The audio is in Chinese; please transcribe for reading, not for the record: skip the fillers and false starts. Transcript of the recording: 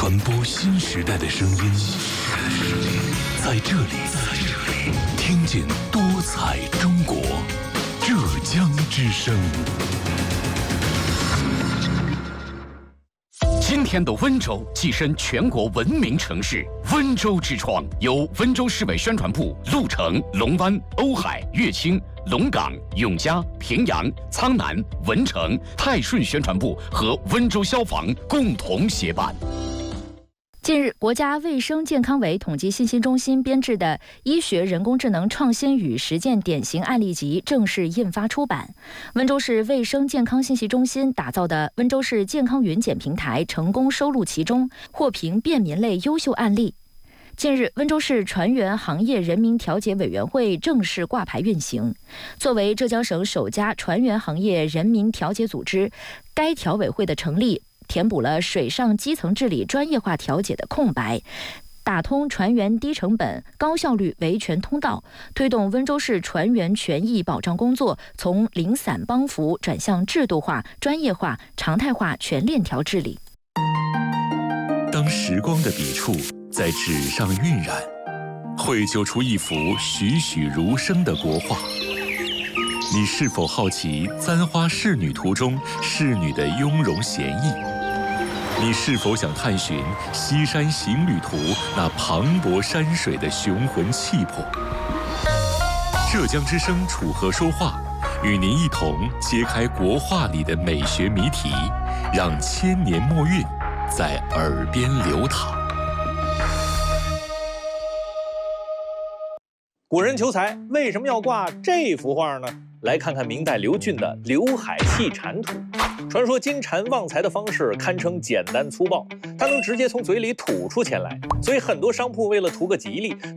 传播新时代的声音，在这里听见多彩中国，浙江之声。 今天的温州跻身全国文明城市，温州之窗由温州市委宣传部、鹿城、龙湾、瓯海、乐清、龙岗、永嘉、平阳、苍南、文成、泰顺宣传部和温州消防共同协办。 近日，国家卫生健康委统计信息中心编制的《医学人工智能创新与实践典型案例集》正式印发出版。温州市卫生健康信息中心打造的温州市健康云检平台成功收录其中，获评便民类优秀案例。近日，温州市船员行业人民调解委员会正式挂牌运行。作为浙江省首家船员行业人民调解组织，该调委会的成立填补了水上基层治理专业化调解的空白，打通船员低成本、高效率维权通道，推动温州市船员权益保障工作从零散帮扶转向制度化、专业化、常态化全链条治理。 当时光的笔触在纸上晕染，绘就出一幅栩栩如生的国画。你是否好奇《簪花仕女图》中仕女的雍容娴逸？你是否想探寻《西山行旅图》那磅礴山水的雄浑气魄？浙江之声楚河说话，与您一同揭开国画里的美学谜题，让千年墨韵在耳边流淌。 古人求财为什么要挂这幅画呢？来看看明代刘俊的《刘海戏蝉图》。传说金蝉旺财的方式堪称简单粗暴，它能直接从嘴里吐出钱来，所以很多商铺为了图个吉利，